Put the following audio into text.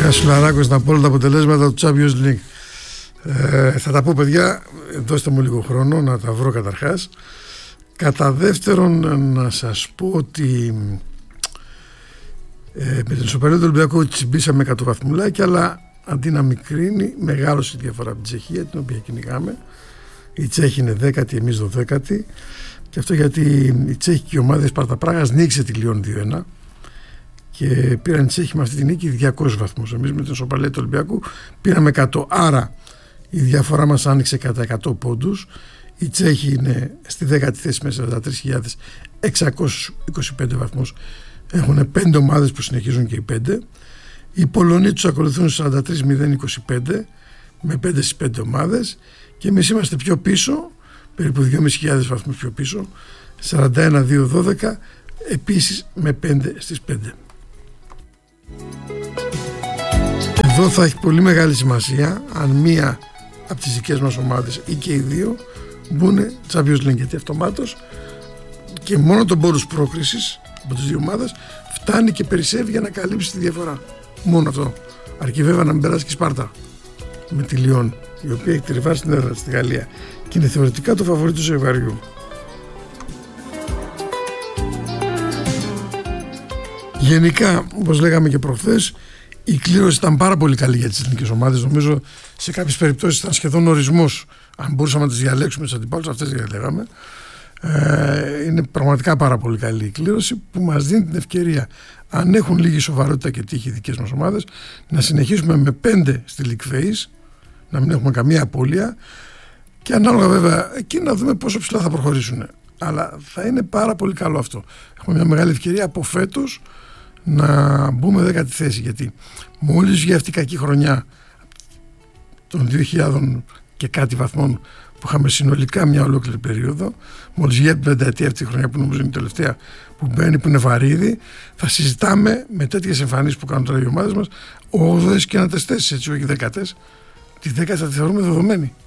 Γεια σου Λαράκο, στα απόλυτα αποτελέσματα του Champions League. Θα τα πω παιδιά, δώστε μου λίγο χρόνο να τα βρω καταρχάς. Κατά δεύτερον, να σας πω ότι με την ισοπαλία του Ολυμπιακού τσιμπήσαμε 100 βαθμουλάκια, αλλά αντί να μικρύνει, μεγάλωσε η διαφορά από την Τσεχία, την οποία κυνηγάμε. Η Τσέχη είναι 10η, εμείς 12η. Και αυτό γιατί η τσέχικη ομάδα Σπάρτα Πράγας νίκησε τη Λιόν 2-1 και πήραν οι Τσέχοι με αυτή τη νίκη 200 βαθμούς. Εμείς με την ισοπαλία του Ολυμπιακού πήραμε 100. Άρα η διαφορά μας άνοιξε κατά 100 πόντους. Οι Τσέχοι είναι στη 10η θέση με 43.625 βαθμούς. Έχουν 5 ομάδες που συνεχίζουν και οι 5. Οι Πολωνοί τους ακολουθούν 43.025 με 5 στις 5 ομάδες. Και εμείς είμαστε πιο πίσω, περίπου 2.500 βαθμούς πιο πίσω, 41.212, επίσης με 5 στις 5. Εδώ θα έχει πολύ μεγάλη σημασία αν μία από τις δικές μας ομάδες ή και οι δύο μπουν Champions League, γιατί αυτομάτως και μόνο τον πόρους πρόκρισης από τις δύο ομάδες φτάνει και περισσεύει για να καλύψει τη διαφορά. Μόνο αυτό. Αρκεί βέβαια να μην περάσει και η Σπάρτα με τη Λιόν, η οποία έχει τριβάσει την έδρα στη Γαλλία και είναι θεωρητικά το φαβορί του ζευγαριού. Γενικά, όπως λέγαμε και προχθές, η κλήρωση ήταν πάρα πολύ καλή για τις εθνικές ομάδες. Νομίζω σε κάποιες περιπτώσεις ήταν σχεδόν ορισμός. Αν μπορούσαμε να τις διαλέξουμε τις αντιπάλους, αυτές διαλέγαμε. Είναι πραγματικά πάρα πολύ καλή η κλήρωση που μας δίνει την ευκαιρία, αν έχουν λίγη σοβαρότητα και τύχη οι δικές μας ομάδες, να συνεχίσουμε με 5 στη League Phase, να μην έχουμε καμία απώλεια και ανάλογα βέβαια εκεί να δούμε πόσο ψηλά θα προχωρήσουν. Αλλά θα είναι πάρα πολύ καλό αυτό. Έχουμε μια μεγάλη ευκαιρία από φέτος να μπούμε 10η θέση, γιατί μόλις για αυτή η κακή χρονιά των 2.000 και κάτι βαθμών που είχαμε συνολικά μια ολόκληρη περίοδο, μόλις για την πενταετία αυτή τη χρονιά που νομίζω είναι η τελευταία που μπαίνει, που είναι βαρύδι, θα συζητάμε με τέτοιες εμφανίσεις που κάνουν τώρα οι ομάδες μας 8ες και 9ες θέσεις, έτσι, όχι 10ες. Τη 10η θα τη θεωρούμε δεδομένη.